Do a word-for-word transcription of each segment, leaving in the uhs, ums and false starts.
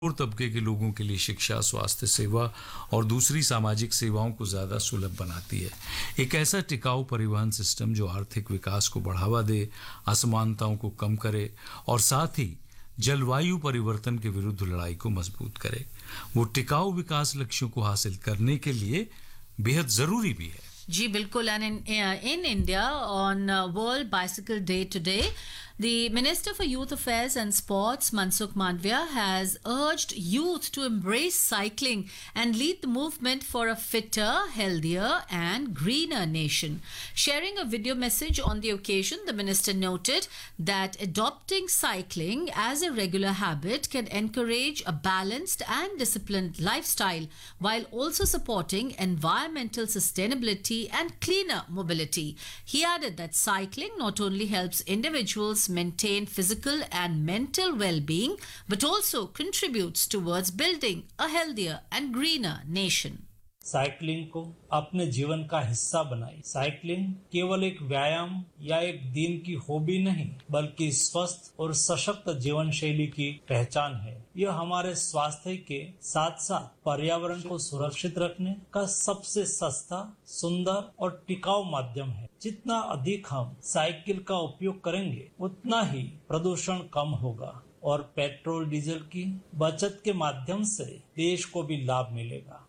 और तबके के लोगों के लिए शिक्षा, स्वास्थ्य सेवा और दूसरी सामाजिक सेवाओं को ज़्यादा सुलभ बनाती है। एक ऐसा टिकाऊ परिवहन सिस्टम जो आर्थिक विकास को बढ़ावा दे, असमानताओं को कम करे और साथ ही जलवायु परिवर्तन के विरुद्ध लड़ाई को मजबूत करे, वो टिकाऊ विकास लक्ष्यों को हासिल करने के लिए बेहद ज़रूरी भी है। जी बिल्कुल। And in in India on world bicycle day today, the Minister for Youth Affairs and Sports, Mansukh Mandavia, has urged youth to embrace cycling and lead the movement for a fitter, healthier and greener nation. Sharing a video message on the occasion, the minister noted that adopting cycling as a regular habit can encourage a balanced and disciplined lifestyle while also supporting environmental sustainability and cleaner mobility. He added that cycling not only helps individuals maintain physical and mental well-being, but also contributes towards building a healthier and greener nation. Cycling को अपने जीवन का हिस्सा बनाएं। Cycling केवल एक व्यायाम या एक दिन की हॉबी नहीं, बल्कि स्वस्थ और सशक्त जीवन शैली की पहचान है। यह हमारे स्वास्थ्य के साथ साथ पर्यावरण को सुरक्षित रखने का सबसे सस्ता, सुंदर और टिकाऊ माध्यम है। जितना अधिक हम साइकिल का उपयोग करेंगे, उतना ही प्रदूषण कम होगा और पेट्रोल डीजल की बचत के माध्यम से देश को भी लाभ मिलेगा।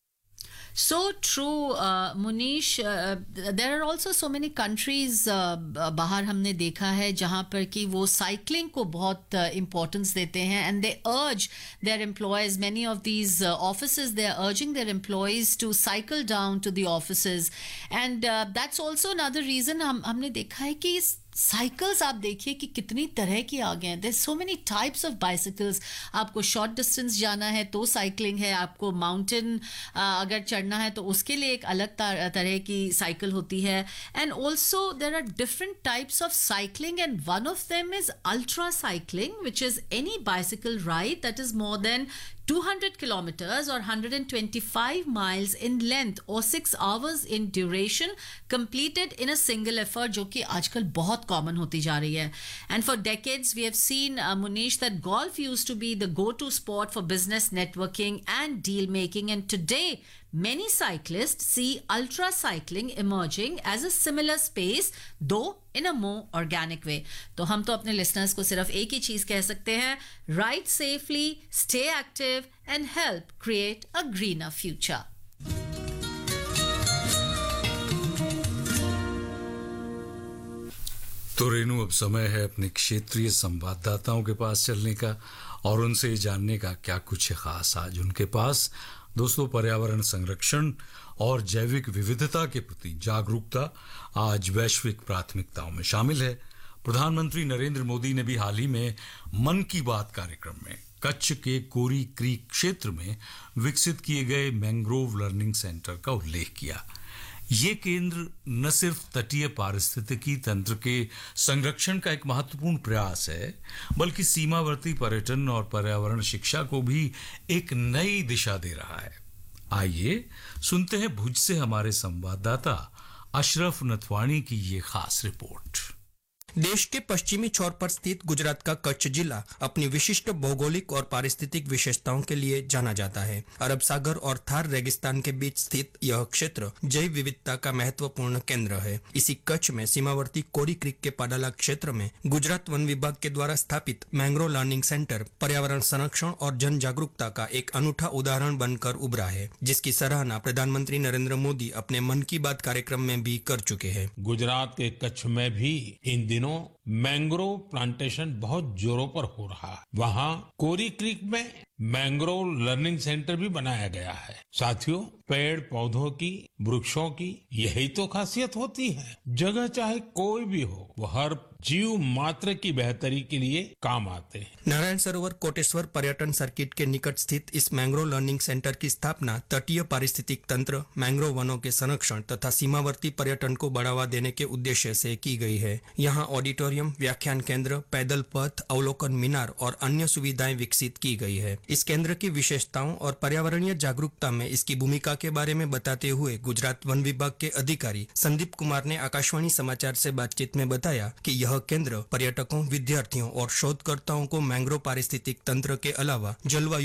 So true, uh, Munish. Uh, there are also so many countries uh, बाहर हमने देखा है जहाँ पर कि वो साइकिलिंग को बहुत इम्पोर्टेंस uh, देते हैं, and they urge their employees, many of these uh, offices, they are urging their employees to cycle down to the offices, and uh, that's also another reason हम हमने देखा है कि साइकिल्स आप देखिए कि कितनी तरह की आ गए हैं। There so many types of bicycles. आपको शॉर्ट डिस्टेंस जाना है तो साइकिलिंग है, आपको माउंटेन अगर चढ़ना है तो उसके लिए एक अलग तरह की साइकिल होती है। And also there are different types of cycling, and one of them is ultra cycling, which is any bicycle ride that is more than two hundred kilometers or one hundred twenty-five miles in length or six hours in duration, completed in a single effort, जो कि आजकल बहुत common होती जा रही है। And for decades we have seen, uh, Munish, that golf used to be the go-to sport for business networking and deal making, and today many cyclists see ultra cycling emerging as a similar space, though in a more organic way. तो हम तो अपने listeners को सिर्फ एक ही चीज कह सकते हैं: ride safely, stay active and help create a greener future. तो रेनू, अब समय है अपने क्षेत्रीय संवाददाताओं के पास चलने का और उनसे जानने का क्या कुछ है खास आज उनके पास। दोस्तों, पर्यावरण संरक्षण और जैविक विविधता के प्रति जागरूकता आज वैश्विक प्राथमिकताओं में शामिल है। प्रधानमंत्री नरेंद्र मोदी ने भी हाल ही में मन की बात कार्यक्रम में कच्छ के कोरी क्रीक क्षेत्र में विकसित किए गए मैंग्रोव लर्निंग सेंटर का उल्लेख किया। ये केंद्र न सिर्फ तटीय पारिस्थितिकी तंत्र के संरक्षण का एक महत्वपूर्ण प्रयास है, बल्कि सीमावर्ती पर्यटन और पर्यावरण शिक्षा को भी एक नई दिशा दे रहा है। आइए सुनते हैं भुज से हमारे संवाददाता अशरफ नथवानी की ये खास रिपोर्ट। देश के पश्चिमी छोर पर स्थित गुजरात का कच्छ जिला अपनी विशिष्ट भौगोलिक और पारिस्थितिक विशेषताओं के लिए जाना जाता है। अरब सागर और थार रेगिस्तान के बीच स्थित यह क्षेत्र जैव विविधता का महत्वपूर्ण केंद्र है। इसी कच्छ में सीमावर्ती कोरी क्रीक के पाडाला क्षेत्र में गुजरात वन विभाग के द्वारा स्थापित मैंग्रोव लर्निंग सेंटर पर्यावरण संरक्षण और जन जागरूकता का एक अनूठा उदाहरण बनकर उभरा है, जिसकी सराहना प्रधानमंत्री नरेंद्र मोदी अपने मन की बात कार्यक्रम में भी कर चुके हैं। गुजरात के कच्छ में भी इन दिनों मैंग्रोव प्लांटेशन बहुत जोरों पर हो रहा है। वहाँ कोरी क्रीक में मैंग्रोव लर्निंग सेंटर भी बनाया गया है। साथियों, पेड़ पौधों की, वृक्षों की यही तो खासियत होती है। जगह चाहे कोई भी हो, वो हर जीव मात्र की बेहतरी के लिए काम आते हैं। नारायण सरोवर कोटेश्वर पर्यटन सर्किट के निकट स्थित इस मैंग्रोव लर्निंग सेंटर की स्थापना तटीय पारिस्थितिक तंत्र, मैंग्रोव वनों के संरक्षण तथा सीमावर्ती पर्यटन को बढ़ावा देने के उद्देश्य से की गई है। यहाँ ऑडिटोरियम, व्याख्यान केंद्र, पैदल पथ, अवलोकन मीनार और अन्य सुविधाएं विकसित की गई है। इस केंद्र की विशेषताओं और पर्यावरणीय जागरूकता में इसकी भूमिका के बारे में बताते हुए गुजरात वन विभाग के अधिकारी संदीप कुमार ने आकाशवाणी समाचार से बातचीत में बताया कि यह केंद्र पर्यटकों, विद्यार्थियों और शोधकर्ताओं को मैंग्रोव पारिस्थितिक तंत्र के अलावा जलवायु